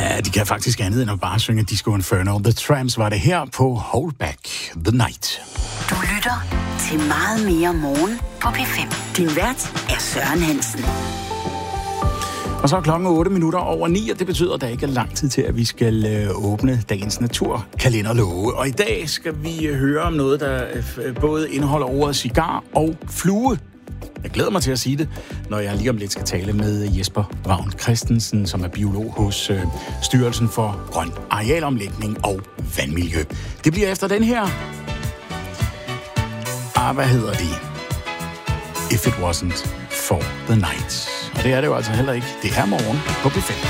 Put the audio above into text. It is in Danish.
Ja, de kan faktisk andet end at bare synge Disco Inferno. The Tramps var det her på Hold Back the Night. Du lytter til Meget mere morgen på P5. Din vært er Søren Hansen. Og så er klokken 8:08, og det betyder, at der ikke er lang tid til, at vi skal åbne dagens naturkalenderlåge. Og i dag skal vi høre om noget, der både indeholder ordet cigar og flue. Jeg glæder mig til at sige det, når jeg lige om lidt skal tale med Jesper Ravn Christensen, som er biolog hos Styrelsen for Grøn Arealomlægning og Vandmiljø. Det bliver efter den her. Hvad hedder det? If it wasn't for the night. Og det er det jo altså heller ikke. Det er morgen på P5.